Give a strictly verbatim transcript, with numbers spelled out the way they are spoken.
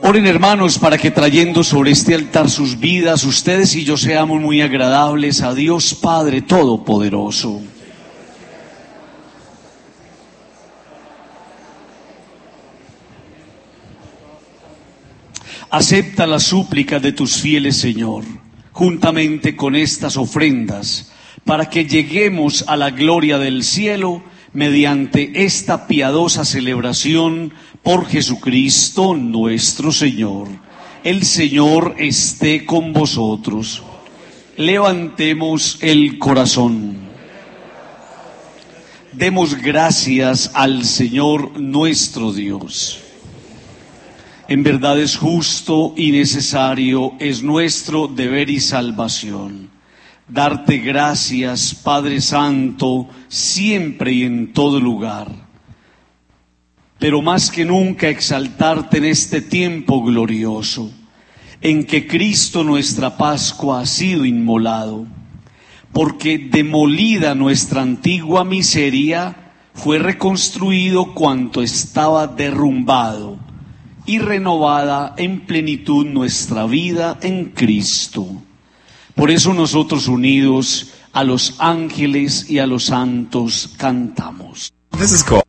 Oren, hermanos, para que trayendo sobre este altar sus vidas, ustedes y yo seamos muy agradables a Dios Padre Todopoderoso. Acepta las súplicas de tus fieles, Señor, juntamente con estas ofrendas, para que lleguemos a la gloria del cielo mediante esta piadosa celebración por Jesucristo nuestro Señor. El Señor esté con vosotros. Levantemos el corazón. Demos gracias al Señor nuestro Dios. En verdad es justo y necesario, es nuestro deber y salvación. Darte gracias, Padre Santo, siempre y en todo lugar. Pero más que nunca exaltarte en este tiempo glorioso, en que Cristo nuestra Pascua ha sido inmolado, porque demolida nuestra antigua miseria, fue reconstruido cuanto estaba derrumbado, y renovada en plenitud nuestra vida en Cristo. Por eso nosotros, unidos a los ángeles y a los santos, cantamos. This is cool.